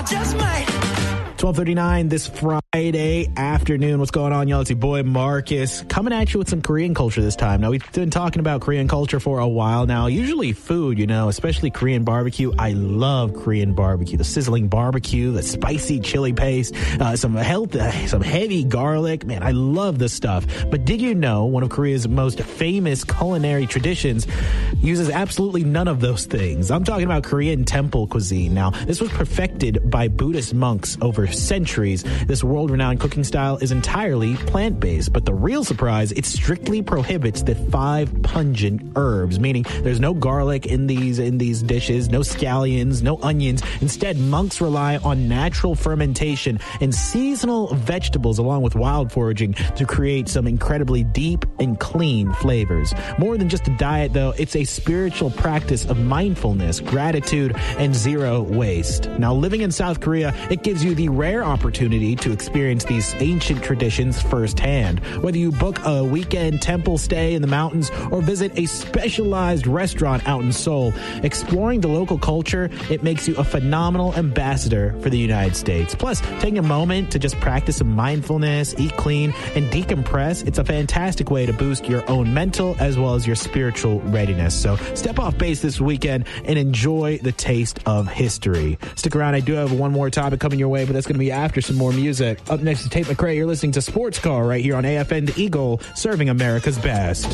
just might. 12:39 this Friday afternoon. What's going on, y'all? It's your boy Marcus coming at you with some Korean culture this time. Now, we've been talking about Korean culture for a while now. Usually food, you know, especially Korean barbecue. I love Korean barbecue. The sizzling barbecue, the spicy chili paste, some heavy garlic. Man, I love this stuff. But did you know one of Korea's most famous culinary traditions uses absolutely none of those things? I'm talking about Korean temple cuisine. Now, this was perfected by Buddhist monks over centuries. This world-renowned cooking style is entirely plant-based, but the real surprise, it strictly prohibits the 5 pungent herbs, meaning there's no garlic in these dishes, no scallions, no onions. Instead, monks rely on natural fermentation and seasonal vegetables along with wild foraging to create some incredibly deep and clean flavors. More than just a diet, though, it's a spiritual practice of mindfulness, gratitude, and zero waste. Now, living in South Korea, it gives you the rare opportunity to experience these ancient traditions firsthand. Whether you book a weekend temple stay in the mountains or visit a specialized restaurant out in Seoul, exploring the local culture, it makes you a phenomenal ambassador for the United States. Plus, taking a moment to just practice some mindfulness, eat clean, and decompress, it's a fantastic way to boost your own mental as well as your spiritual readiness. So step off base this weekend and enjoy the taste of history. Stick around. I do have one more topic coming your way, but that's going to be after some more music. Up next is Tate McRae. You're listening to Sports Car right here on AFN The Eagle, serving America's best.